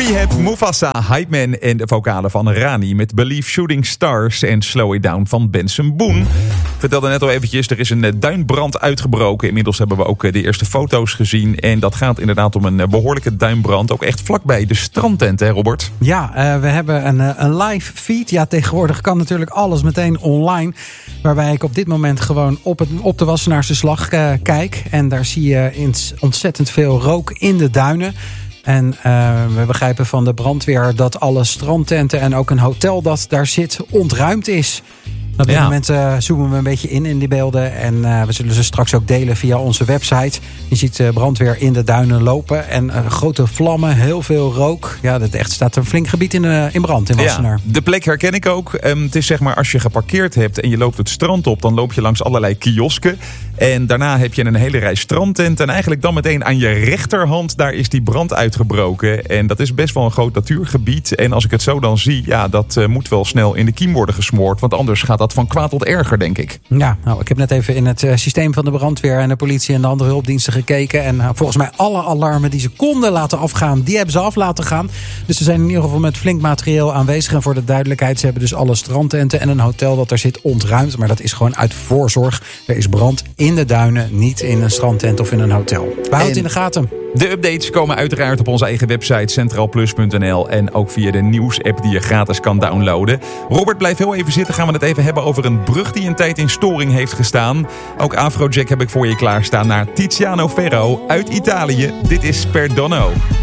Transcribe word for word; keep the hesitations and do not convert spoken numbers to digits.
Rehab, Mufasa, Hype Man en de vocalen van Rani met Believe Shooting Stars en Slow It Down van Benson Boone. Ik vertelde net al eventjes, er is een duinbrand uitgebroken. Inmiddels hebben we ook de eerste foto's gezien. En dat gaat inderdaad om een behoorlijke duinbrand. Ook echt vlakbij de strandtent, hè Robert? Ja, uh, we hebben een, een live feed. Ja, tegenwoordig kan natuurlijk alles meteen online. Waarbij ik op dit moment gewoon op, het, op de Wassenaarse Slag uh, kijk. En daar zie je ontzettend veel rook in de duinen. En uh, we begrijpen van de brandweer dat alle strandtenten en ook een hotel dat daar zit ontruimd is. Op dit ja. moment uh, zoomen we een beetje in in die beelden. En uh, we zullen ze straks ook delen via onze website. Je ziet uh, brandweer in de duinen lopen. En uh, grote vlammen, heel veel rook. Ja, het echt staat een flink gebied in, uh, in brand in Wassenaar. Ja, de plek herken ik ook. Um, het is zeg maar als je geparkeerd hebt en je loopt het strand op, dan loop je langs allerlei kiosken. En daarna heb je een hele rij strandtenten. En eigenlijk dan meteen aan je rechterhand, daar is die brand uitgebroken. En dat is best wel een groot natuurgebied. En als ik het zo dan zie, ja, dat uh, moet wel snel in de kiem worden gesmoord. Want anders gaat dat van kwaad tot erger, denk ik. Ja, nou, ik heb net even in het uh, systeem van de brandweer en de politie en de andere hulpdiensten gekeken. En uh, volgens mij alle alarmen die ze konden laten afgaan, die hebben ze af laten gaan. Dus ze zijn in ieder geval met flink materieel aanwezig. En voor de duidelijkheid, ze hebben dus alle strandtenten en een hotel dat daar zit ontruimd. Maar dat is gewoon uit voorzorg. Er is brand in de duinen, niet in een strandtent of in een hotel. We houden het in de gaten. De updates komen uiteraard op onze eigen website centraal plus punt n l en ook via de nieuws-app die je gratis kan downloaden. Robert, blijf heel even zitten. Gaan we het even hebben over een brug die een tijd in storing heeft gestaan. Ook Afrojack heb ik voor je klaarstaan naar Tiziano Ferro uit Italië. Dit is Perdono.